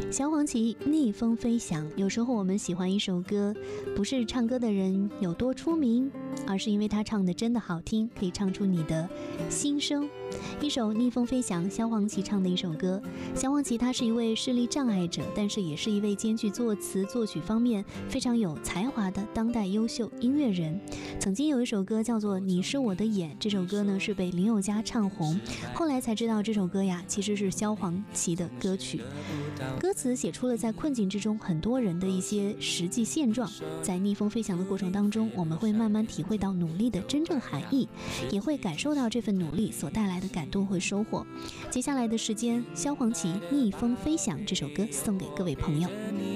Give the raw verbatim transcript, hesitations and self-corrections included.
小黄旗逆风飞翔。有时候我们喜欢一首歌，不是唱歌的人有多出名，而是因为他唱的真的好听，可以唱出你的心声。一首逆风飞翔，萧煌奇唱的一首歌。萧煌奇他是一位视力障碍者，但是也是一位兼具作词作曲方面非常有才华的当代优秀音乐人。曾经有一首歌叫做《你是我的眼》，这首歌呢是被林宥嘉唱红，后来才知道这首歌呀其实是萧煌奇的歌曲。歌词写出了在困境之中很多人的一些实际现状，在逆风飞翔的过程当中，我们会慢慢体会到努力的真正含义，也会感受到这份努力所带来的感动和收获。接下来的时间，萧煌奇《逆风飞翔》这首歌送给各位朋友。